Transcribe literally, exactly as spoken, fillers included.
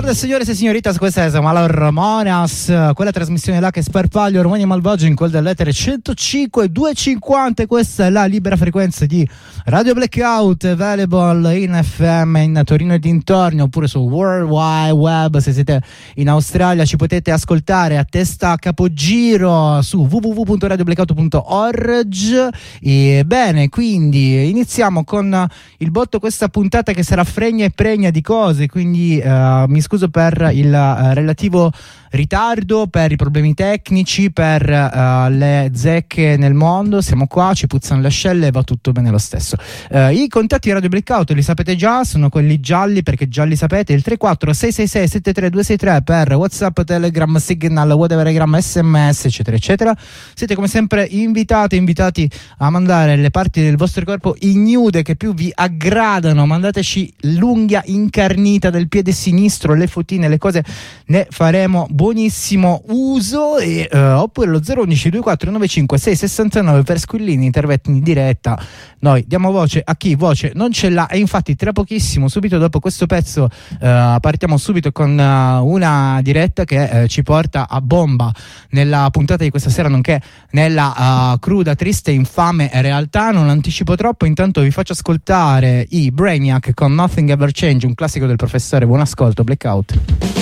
tardes, signore e signoritas, questa è Samala Ramonas, quella trasmissione là che sparpaglia ormoni malvagi in quel dell'etere centocinque duecentocinquanta. Questa è la libera frequenza di Radio Blackout, available in F M in Torino e dintorni, oppure su World Wide Web. Se siete in Australia ci potete ascoltare a testa capogiro su w w w punto radio blackout punto org. E bene, quindi iniziamo con il botto questa puntata che sarà fregna e pregna di cose, quindi uh, mi scuso per il uh, relativo ritardo, per i problemi tecnici, per uh, le zecche nel mondo. Siamo qua, ci puzzano le ascelle e va tutto bene lo stesso. Uh, i contatti di Radio Blackout li sapete già, sono quelli gialli, perché già li sapete: il tre quattro sei sei sei sette tre due sei tre per WhatsApp, Telegram, Signal, whatever, S M S, eccetera eccetera. Siete come sempre invitati invitati a mandare le parti del vostro corpo ignude che più vi aggradano. Mandateci l'unghia incarnita del piede sinistro, le fotine, le cose, ne faremo buonissimo uso. E uh, oppure lo zero uno uno due quattro nove cinque sei sei nove per squillini, interventi in diretta. Noi diamo voce a chi voce non ce l'ha, e infatti tra pochissimo, subito dopo questo pezzo, uh, partiamo subito con uh, una diretta che uh, ci porta a bomba nella puntata di questa sera, nonché nella uh, cruda, triste e infame realtà. Non anticipo troppo, intanto vi faccio ascoltare i Brainiac con Nothing Ever Change, un classico del professore. Buon ascolto, Blackout.